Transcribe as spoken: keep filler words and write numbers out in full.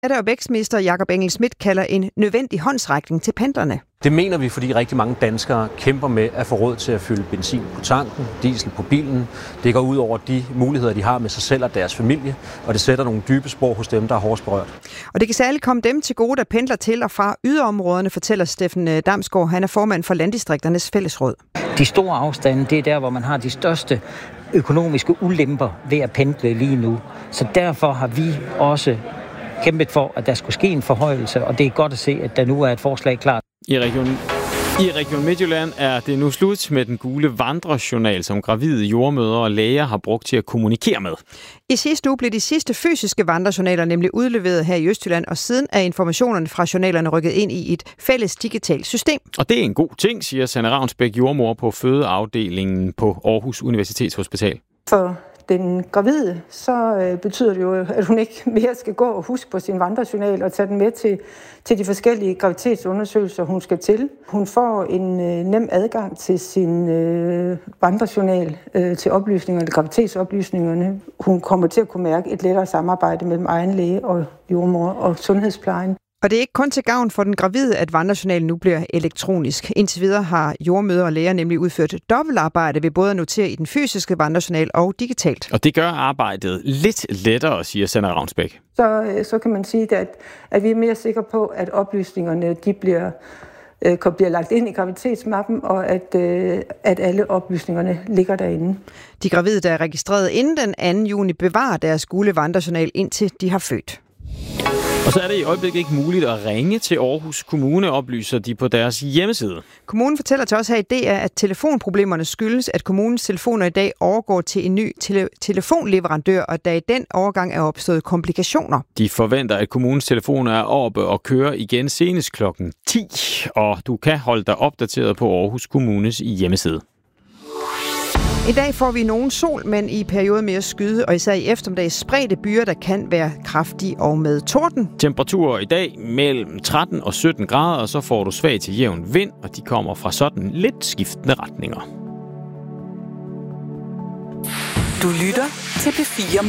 Og vækstminister Jakob Engel-Schmidt kalder en nødvendig håndsrækning til pendlerne. Det mener vi, fordi rigtig mange danskere kæmper med at få råd til at fylde benzin på tanken, diesel på bilen. Det går ud over de muligheder, de har med sig selv og deres familie, og det sætter nogle dybe spor hos dem, der er hårdest berørt. Og det kan særligt komme dem til gode, der pendler til og fra yderområderne, fortæller Steffen Damsgaard. Han er formand for Landdistrikternes Fællesråd. De store afstande, det er der, hvor man har de største økonomiske ulemper ved at pendle lige nu. Så derfor har vi også kæmpet for, at der skulle ske en forhøjelse, og det er godt at se, at der nu er et forslag klart. I Region, I Region Midtjylland er det nu slut med den gule vandrejournal, som gravide jordmødre og læger har brugt til at kommunikere med. I sidste uge blev de sidste fysiske vandrejournaler nemlig udleveret her i Østjylland, og siden er informationerne fra journalerne rykket ind i et fælles digitalt system. Og det er en god ting, siger Sanne Ravnsbæk, jordmor på fødeafdelingen på Aarhus Universitetshospital. For den gravide, så øh, betyder det jo, at hun ikke mere skal gå og huske på sin vandrejournal og tage den med til, til de forskellige graviditetsundersøgelser, hun skal til. Hun får en øh, nem adgang til sin øh, vandrejournal, øh, til oplysningerne, graviditetsoplysningerne. Hun kommer til at kunne mærke et lettere samarbejde mellem egen læge og jordmor og sundhedsplejen. Og det er ikke kun til gavn for den gravide, at vandrejournalen nu bliver elektronisk. Indtil videre har jordmødre og læger nemlig udført dobbeltarbejde ved både at notere i den fysiske vandrejournal og digitalt. Og det gør arbejdet lidt lettere, siger Sanne Ravnsbæk. Så, så kan man sige, at, at vi er mere sikre på, at oplysningerne de bliver, øh, bliver lagt ind i graviditetsmappen, og at, øh, at alle oplysningerne ligger derinde. De gravide, der er registreret inden den anden juni, bevarer deres gule vandrejournal, indtil de har født. Og så er det i øjeblikket ikke muligt at ringe til Aarhus Kommune, oplyser de på deres hjemmeside. Kommunen fortæller til os her i D R, at telefonproblemerne skyldes, at kommunens telefoner i dag overgår til en ny tele- telefonleverandør, og der i den overgang er opstået komplikationer. De forventer, at kommunens telefoner er oppe og kører igen senest klokken ti, og du kan holde dig opdateret på Aarhus Kommunes hjemmeside. I dag får vi nogen sol, men i perioder mere skyde, og især i eftermiddag spredte byer, der kan være kraftige og med torden. Temperaturer i dag mellem tretten og sytten grader, og så får du svag til jævn vind, og de kommer fra sådan lidt skiftende retninger. Du lytter til P fire